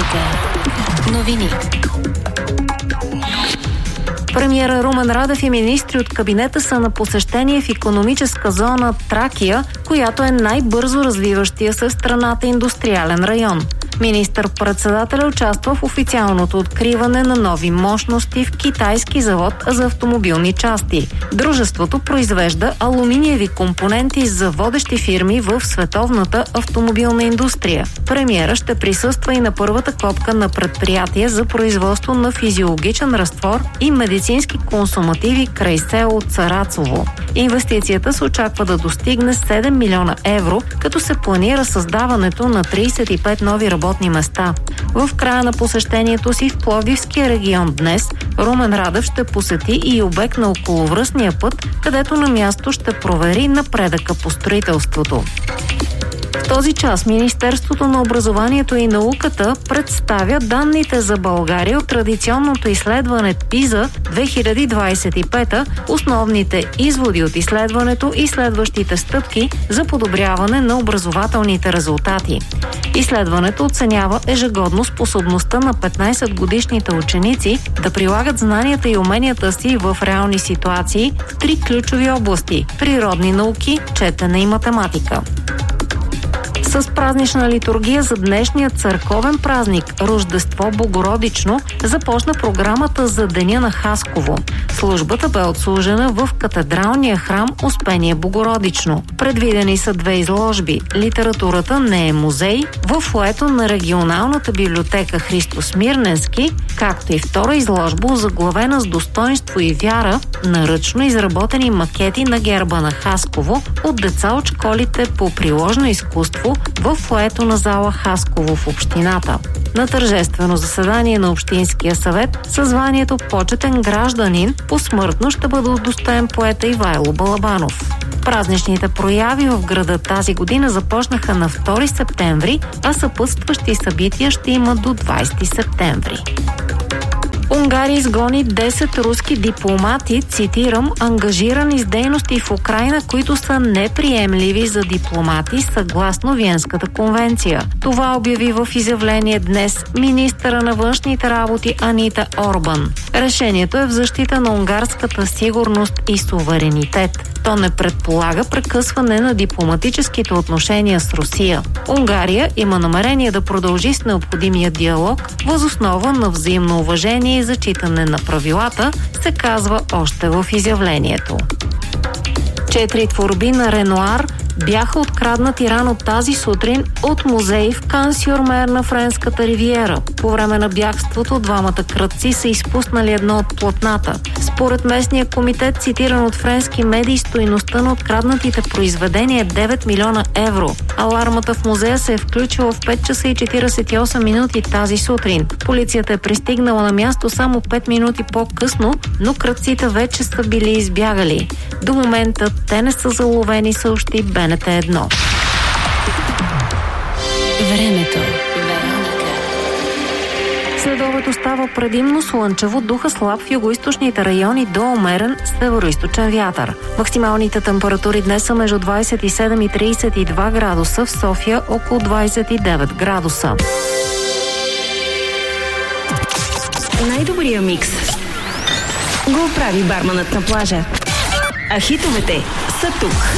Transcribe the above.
Вероника. Новини. Премиера Румен Радев и министри от кабинета са на посещение в икономическа зона Тракия, която е най-бързо развиващия се в страната индустриален район. Министър-председателя участва в официалното откриване на нови мощности в китайски завод за автомобилни части. Дружеството произвежда алуминиеви компоненти за водещи фирми в световната автомобилна индустрия. Премиера ще присъства и на първата копка на предприятие за производство на физиологичен разтвор и медицински консумативи край село Царацово. Инвестицията се очаква да достигне 7 милиона евро, като се планира създаването на 35 нови работни места. В края на посещението си в Пловдивския регион днес Румен Радев ще посети и обект на околовръстния път, където на място ще провери напредъка по строителството. В този час Министерството на образованието и науката представя данните за България от традиционното изследване ПИЗА 2025, основните изводи от изследването и следващите стъпки за подобряване на образователните резултати. Изследването оценява ежегодно способността на 15-годишните ученици да прилагат знанията и уменията си в реални ситуации в 3 ключови области – природни науки, четене и математика. С празнична литургия за днешния църковен празник Рождество Богородично започна програмата за Деня на Хасково. Службата бе отслужена в катедралния храм Успение Богородично. Предвидени са 2 изложби. Литературата не е музей в фоайето на регионалната библиотека Христо Смирненски, както и втора изложба, озаглавена с достоинство и вяра, на ръчно изработени макети на герба на Хасково от деца от школите по приложно изкуство в фоайето на зала Хасково в общината. На тържествено заседание на Общинския съвет със званието почетен гражданин посмъртно ще бъде удостоен поета Ивайло Балабанов. Празничните прояви в града тази година започнаха на 2 септември, а съпътстващи събития ще има до 20 септември. Унгария изгони 10 руски дипломати, цитирам, ангажирани с дейности в Украйна, които са неприемливи за дипломати съгласно Виенската конвенция. Това обяви в изявление днес министъра на външните работи Анита Орбан. Решението е в защита на унгарската сигурност и суверенитет. То не предполага прекъсване на дипломатическите отношения с Русия. Унгария има намерение да продължи с необходимия диалог въз основа на взаимно уважение и зачитане на правилата, се казва още в изявлението. 4 творби на Ренуар бяха откраднати рано тази сутрин от музей в Кан-сюр-Мер на Френската ривиера. По време на бягството двамата крадци са изпуснали едно от платната. Според местния комитет, цитиран от френски медии, стойността на откраднатите произведения е 9 милиона евро. Алармата в музея се е включила в 5 часа и 48 минути тази сутрин. Полицията е пристигнала на място само 5 минути по-късно, но крадците вече са били избягали. До момента те не са заловени, съобщи БНТ 1. Времето. Следобед става предимно слънчево, духа слаб в югоизточните райони до умерен североизточен вятър. Максималните температури днес са между 27 и 32 градуса, в София около 29 градуса. Най-добрия микс го прави барманът на плажа. А хитовете са тук.